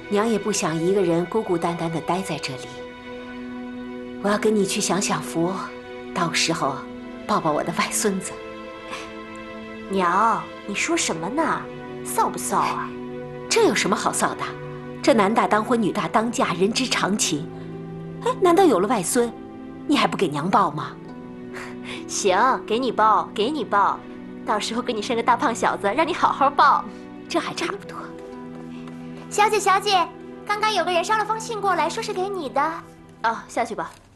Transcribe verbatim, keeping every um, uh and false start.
娘也不想一个人孤孤单单的待在这里。我要跟你去享享福，到时候抱抱我的外孙子。 娘，你说什么呢？臊不臊啊？ 这有什么好臊的？这男大当婚，女大当嫁，人之常情。哎，难道有了外孙，你还不给娘抱吗？ 行，给你抱，给你抱，到时候给你生个大胖小子，让你好好抱。 这还差不多。 小姐，小姐，刚刚有个人捎了封信过来，说是给你的。 哦，下去吧。